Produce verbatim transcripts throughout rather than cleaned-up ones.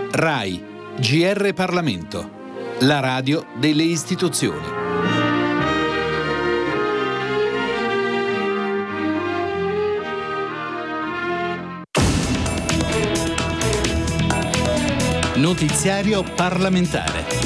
RAI, G R Parlamento, la radio delle istituzioni. Notiziario parlamentare.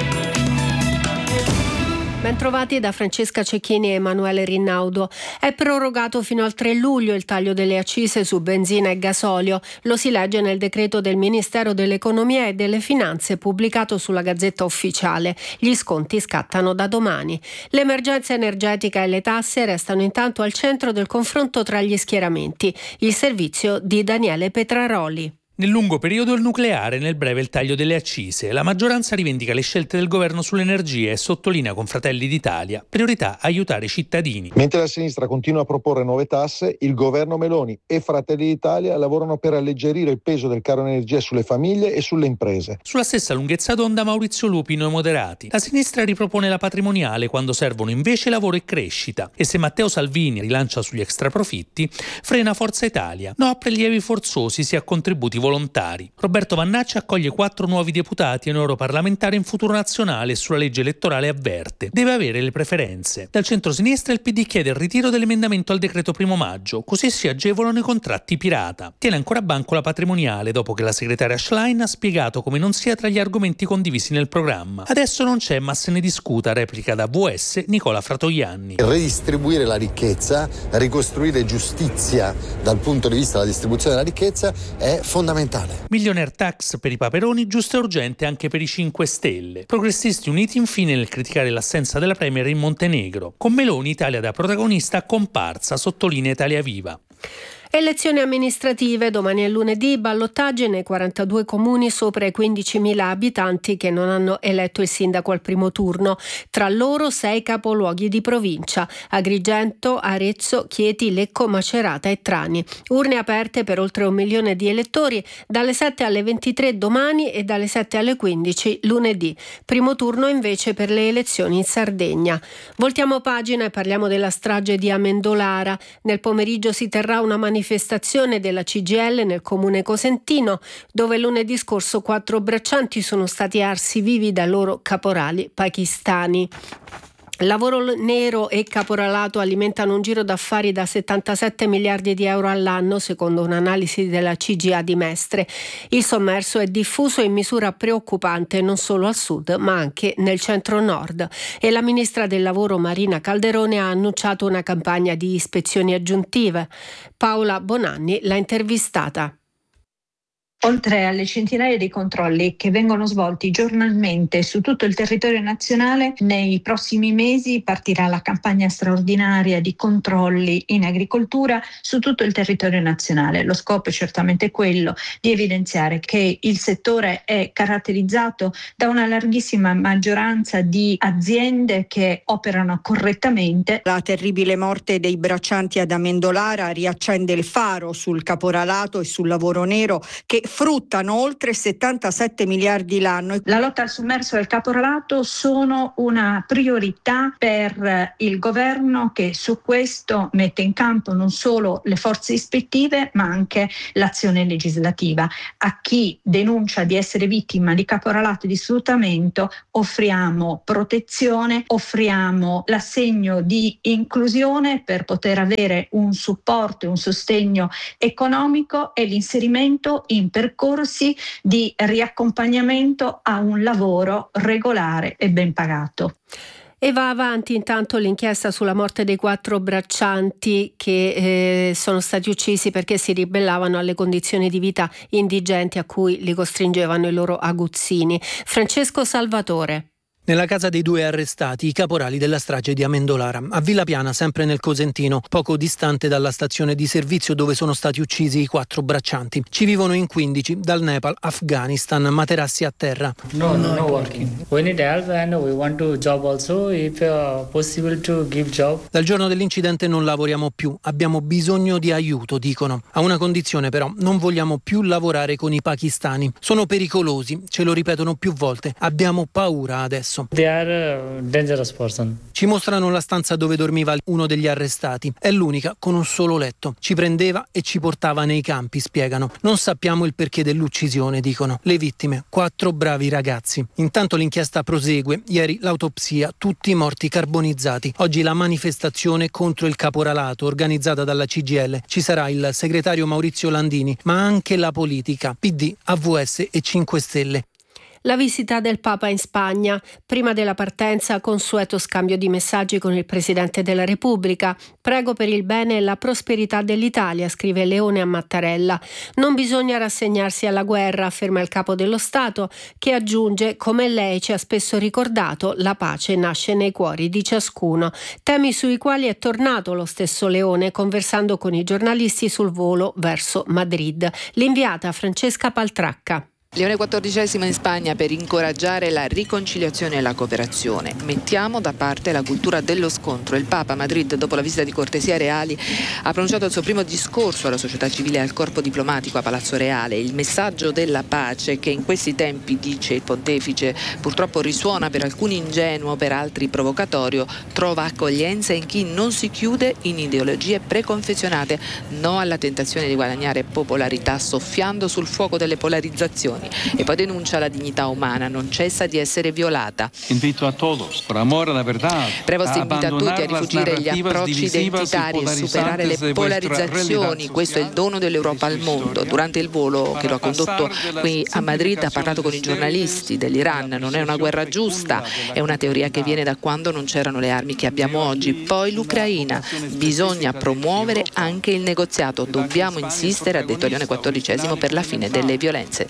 Bentrovati da Francesca Cecchini e Emanuele Rinnaudo. È prorogato fino al tre luglio il taglio delle accise su benzina e gasolio. Lo si legge nel decreto del Ministero dell'Economia e delle Finanze pubblicato sulla Gazzetta Ufficiale. Gli sconti scattano da domani. L'emergenza energetica e le tasse restano intanto al centro del confronto tra gli schieramenti. Il servizio di Daniele Petraroli. Nel lungo periodo il nucleare, nel breve il taglio delle accise. La maggioranza rivendica le scelte del governo sull'energia e sottolinea con Fratelli d'Italia priorità aiutare i cittadini. Mentre la sinistra continua a proporre nuove tasse, il governo Meloni e Fratelli d'Italia lavorano per alleggerire il peso del caro energia sulle famiglie e sulle imprese. Sulla stessa lunghezza d'onda Maurizio Lupino e moderati. La sinistra ripropone la patrimoniale quando servono invece lavoro e crescita. E se Matteo Salvini rilancia sugli extraprofitti, frena Forza Italia. No a prelievi forzosi sia a contributi volontari. Roberto Vannacci accoglie quattro nuovi deputati e un europarlamentare in Futuro Nazionale e sulla legge elettorale avverte. Deve avere le preferenze. Dal centro-sinistra il P D chiede il ritiro dell'emendamento al decreto primo maggio, così si agevolano i contratti pirata. Tiene ancora a banco la patrimoniale dopo che la segretaria Schlein ha spiegato come non sia tra gli argomenti condivisi nel programma. Adesso non c'è, ma se ne discuta, replica da V S Nicola Fratoianni. Redistribuire la ricchezza, ricostruire giustizia dal punto di vista della distribuzione della ricchezza è fondamentale. Millionaire tax per i Paperoni, giusto e urgente anche per i cinque Stelle. Progressisti uniti infine nel criticare l'assenza della Premier in Montenegro. Con Meloni Italia da protagonista comparsa, sottolinea Italia Viva. Elezioni amministrative, domani è lunedì, ballottaggi nei quarantadue comuni sopra i quindicimila abitanti che non hanno eletto il sindaco al primo turno. Tra loro sei capoluoghi di provincia: Agrigento, Arezzo, Chieti, Lecco, Macerata e Trani. Urne aperte per oltre un milione di elettori dalle sette alle ventitré domani e dalle sette alle quindici lunedì. Primo turno invece per le elezioni in Sardegna. Voltiamo pagina e parliamo della strage di Amendolara. Nel pomeriggio si terrà una manifestazione manifestazione della C G I L nel comune cosentino, dove lunedì scorso quattro braccianti sono stati arsi vivi dai loro caporali pakistani. Lavoro nero e caporalato alimentano un giro d'affari da settantasette miliardi di euro all'anno, secondo un'analisi della C G A di Mestre. Il sommerso è diffuso in misura preoccupante non solo al sud, ma anche nel centro-nord. E la ministra del lavoro Marina Calderone ha annunciato una campagna di ispezioni aggiuntive. Paola Bonanni l'ha intervistata. Oltre alle centinaia di controlli che vengono svolti giornalmente su tutto il territorio nazionale, nei prossimi mesi partirà la campagna straordinaria di controlli in agricoltura su tutto il territorio nazionale. Lo scopo è certamente quello di evidenziare che il settore è caratterizzato da una larghissima maggioranza di aziende che operano correttamente. La terribile morte dei braccianti ad Amendolara riaccende il faro sul caporalato e sul lavoro nero che fruttano oltre settantasette miliardi l'anno. La lotta al sommerso e al caporalato sono una priorità per il governo, che su questo mette in campo non solo le forze ispettive ma anche l'azione legislativa. A chi denuncia di essere vittima di caporalato e di sfruttamento offriamo protezione, offriamo l'assegno di inclusione per poter avere un supporto e un sostegno economico e l'inserimento in percorsi di riaccompagnamento a un lavoro regolare e ben pagato. E va avanti intanto l'inchiesta sulla morte dei quattro braccianti che eh, sono stati uccisi perché si ribellavano alle condizioni di vita indigenti a cui li costringevano i loro aguzzini. Francesco Salvatore. Nella casa dei due arrestati, i caporali della strage di Amendolara, a Villa Piana, sempre nel Cosentino, poco distante dalla stazione di servizio dove sono stati uccisi i quattro braccianti. Ci vivono in quindici, dal Nepal, Afghanistan, materassi a terra. No, no, no working. We need help and we want to job also, if uh, possible to give job. Dal giorno dell'incidente non lavoriamo più, abbiamo bisogno di aiuto, dicono. A una condizione però, non vogliamo più lavorare con i pakistani. Sono pericolosi, ce lo ripetono più volte. Abbiamo paura adesso. successo. They are a dangerous person. Ci mostrano la stanza dove dormiva uno degli arrestati. È l'unica con un solo letto. Ci prendeva e ci portava nei campi, spiegano. Non sappiamo il perché dell'uccisione, dicono. Le vittime, quattro bravi ragazzi. Intanto l'inchiesta prosegue. Ieri l'autopsia, tutti morti carbonizzati. Oggi la manifestazione contro il caporalato organizzata dalla C G I L. Ci sarà il segretario Maurizio Landini, ma anche la politica, P D, A V S e cinque Stelle. La visita del Papa in Spagna. Prima della partenza, consueto scambio di messaggi con il Presidente della Repubblica. Prego per il bene e la prosperità dell'Italia, scrive Leone a Mattarella. Non bisogna rassegnarsi alla guerra, afferma il Capo dello Stato, che aggiunge: come lei ci ha spesso ricordato, la pace nasce nei cuori di ciascuno. Temi sui quali è tornato lo stesso Leone, conversando con i giornalisti sul volo verso Madrid. L'inviata Francesca Paltracca. Leone quattordicesimo in Spagna per incoraggiare la riconciliazione e la cooperazione. Mettiamo da parte la cultura dello scontro. Il Papa a Madrid, dopo la visita di cortesia reali, ha pronunciato il suo primo discorso alla società civile e al corpo diplomatico a Palazzo Reale. Il messaggio della pace che in questi tempi, dice il pontefice, purtroppo risuona per alcuni ingenuo, per altri provocatorio, trova accoglienza in chi non si chiude in ideologie preconfezionate. No alla tentazione di guadagnare popolarità soffiando sul fuoco delle polarizzazioni. E poi denuncia la dignità umana, non cessa di essere violata. Invito a todos, por amor a la verdad, Prevost invita tutti a rifugire gli approcci identitari e superare le polarizzazioni. Questo è il dono dell'Europa al mondo. Durante il volo che lo ha condotto qui a Madrid ha parlato con i giornalisti dell'Iran. Non è una guerra giusta, è una teoria che viene da quando non c'erano le armi che abbiamo oggi. Poi l'Ucraina. Bisogna promuovere anche il negoziato. Dobbiamo insistere, ha detto Leone quattordicesimo, per la fine delle violenze.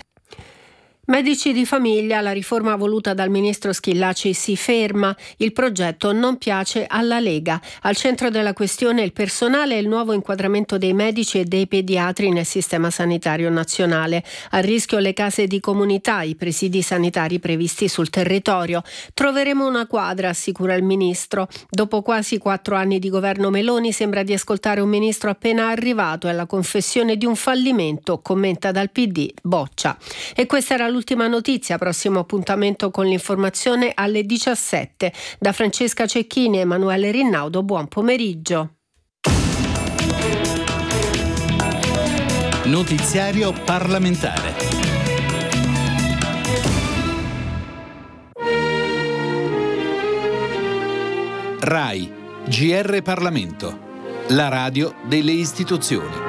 Medici di famiglia, la riforma voluta dal ministro Schillaci si ferma, il progetto non piace alla Lega. Al centro della questione il personale e il nuovo inquadramento dei medici e dei pediatri nel sistema sanitario nazionale. A rischio le case di comunità, i presidi sanitari previsti sul territorio. Troveremo una quadra, assicura il ministro. Dopo quasi quattro anni di governo Meloni sembra di ascoltare un ministro appena arrivato e la confessione di un fallimento, commenta dal P D Boccia. E questa era l'ultima notizia, prossimo appuntamento con l'informazione alle diciassette. Da Francesca Cecchini e Emanuele Rinnaudo, buon pomeriggio. Notiziario parlamentare. RAI, G R Parlamento, la radio delle istituzioni.